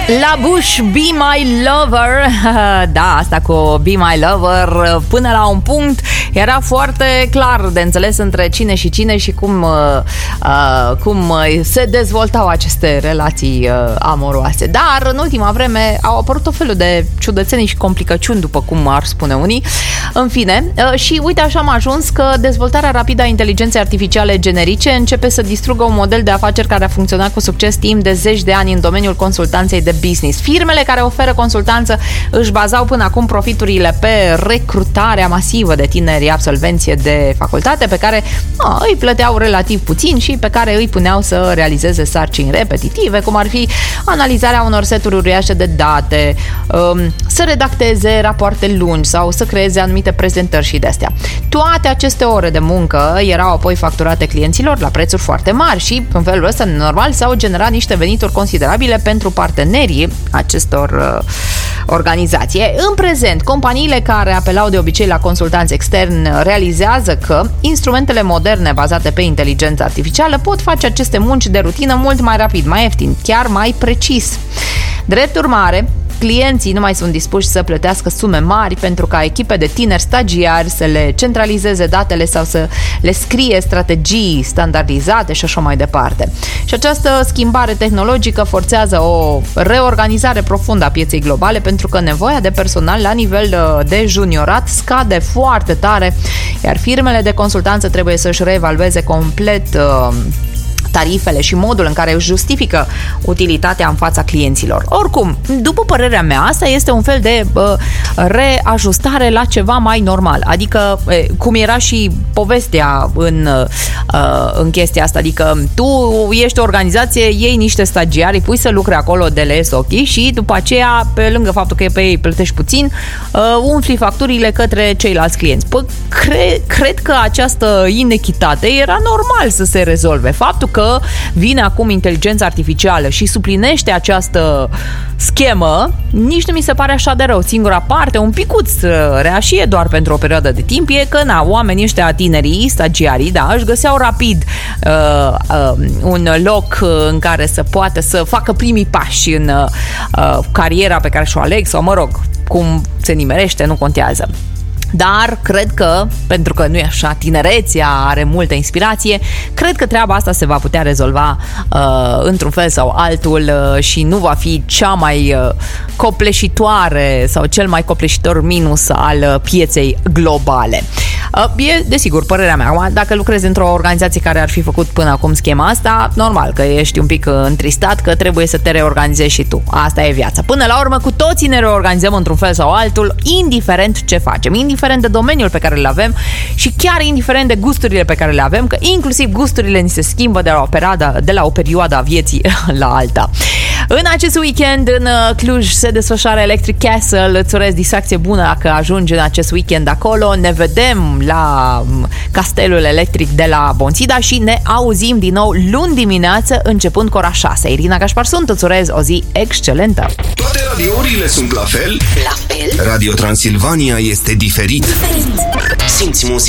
La Bush, Be My Lover. Da, asta cu Be My Lover până la un punct era foarte clar de înțeles între cine și cine și cum se dezvoltau aceste relații amoroase. Dar în ultima vreme au apărut o felul de ciudățenii și complicăciuni, după cum ar spune unii. În fine, și uite așa am ajuns că dezvoltarea rapidă a inteligenței artificiale generice începe să distrugă un model de afaceri care a funcționat cu succes timp de zeci de ani în domeniul consultanței de business. Firmele care oferă consultanță își bazau până acum profiturile pe recrutarea masivă de tineri absolvenți de facultate pe care îi plăteau relativ puțin și pe care îi puneau să realizeze sarcini repetitive, cum ar fi analizarea unor seturi uriașe de date, să redacteze rapoarte lungi sau să creeze anumite prezentări și de-astea. Toate aceste ore de muncă erau apoi facturate clienților la prețuri foarte mari și în felul ăsta normal s-au generat niște venituri considerabile pentru partenerii acestor organizații. În prezent, companiile care apelau de obicei la consultanți externi realizează că instrumentele moderne bazate pe inteligență artificială pot face aceste munci de rutină mult mai rapid, mai ieftin, chiar mai precis. Drept urmare, clienții nu mai sunt dispuși să plătească sume mari pentru ca echipe de tineri stagiari să le centralizeze datele sau să le scrie strategii standardizate și așa mai departe. Și această schimbare tehnologică forțează o reorganizare profundă a pieței globale pentru că nevoia de personal la nivel de juniorat scade foarte tare, iar firmele de consultanță trebuie să-și reevalueze complet tarifele și modul în care își justifică utilitatea în fața clienților. Oricum, după părerea mea, asta este un fel de reajustare la ceva mai normal. Adică, cum era și povestea în chestia asta, adică tu ești o organizație, iei niște stagiari, îi pui să lucre acolo de les ochii și după aceea, pe lângă faptul că pe ei plătești puțin, umfli facturile către ceilalți clienți. Păi, cred că această inechitate era normal să se rezolve. Faptul că vine acum inteligența artificială și suplinește această schemă, nici nu mi se pare așa de rău. Singura parte, un picuț rea și e doar pentru o perioadă de timp, e că oamenii ăștia tinerii, stagiarii, da, își găseau rapid un loc în care să poată să facă primii pași în cariera pe care și-o aleg sau, mă rog, cum se nimerește, nu contează. Dar cred că, pentru că nu e așa, tinerețea are multă inspirație, cred că treaba asta se va putea rezolva într-un fel sau altul și nu va fi cea mai copleșitoare sau cel mai copleșitor minus al pieței globale. E, desigur, părerea mea. Dacă lucrezi într-o organizație care ar fi făcut până acum schema asta, normal că ești un pic întristat, că trebuie să te reorganizezi și tu. Asta e viața. Până la urmă, cu toții ne reorganizăm într-un fel sau altul, indiferent ce facem, indiferent de domeniul pe care îl avem și chiar indiferent de gusturile pe care le avem, că inclusiv gusturile ni se schimbă de la o perioadă a vieții la alta. În acest weekend în Cluj se desfășoară Electric Castle. Îți urez distracție bună dacă ajungi în acest weekend acolo. Ne vedem la Castelul Electric de la Bonțida și ne auzim din nou luni dimineață începând cu ora 6. Irina Gașpar sunt, îți urez o zi excelentă. Toate radiourile sunt la fel? La fel? Radio Transilvania este diferit. Simți muzica